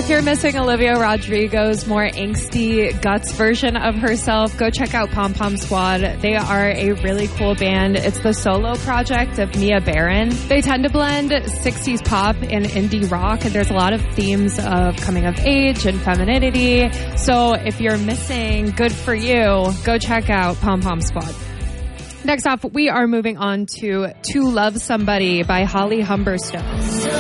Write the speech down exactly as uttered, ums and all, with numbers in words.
if you're missing Olivia Rodrigo's more angsty guts version of herself, go check out Pom Pom Squad. They are a really cool band. It's the solo project of Mia Baron. They tend to blend sixties pop and indie rock, and there's a lot of themes of coming of age and femininity. So if you're missing Good For You, go check out Pom Pom Squad. Next off, we are moving on to To Love Somebody by Holly Humberstone.